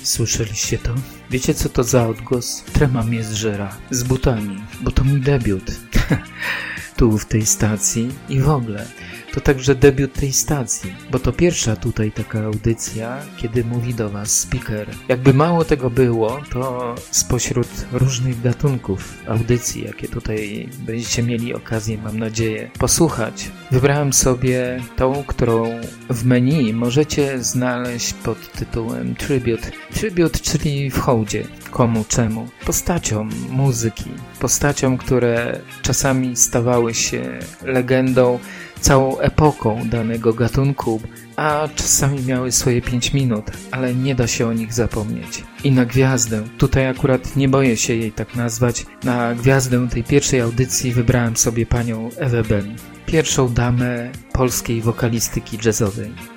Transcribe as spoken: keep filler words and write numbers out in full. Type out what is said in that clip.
Słyszeliście to? Wiecie co to za odgłos? Trema mnie zżera. Z butami, bo to mój debiut. Tu w tej stacji i w ogóle. To także debiut tej stacji, bo to pierwsza tutaj taka audycja, kiedy mówi do was speaker. Jakby mało tego było, to spośród różnych gatunków audycji, jakie tutaj będziecie mieli okazję, mam nadzieję, posłuchać, wybrałem sobie tą, którą w menu możecie znaleźć pod tytułem Tribute. Tribute, czyli w hołdzie. Komu, czemu? Postaciom muzyki. Postaciom, które czasami stawały się legendą, całą epoką danego gatunku, a czasami miały swoje pięć minut, ale nie da się o nich zapomnieć. I na gwiazdę, tutaj akurat nie boję się jej tak nazwać, na gwiazdę tej pierwszej audycji wybrałem sobie panią Ewę Ben, pierwszą damę polskiej wokalistyki jazzowej.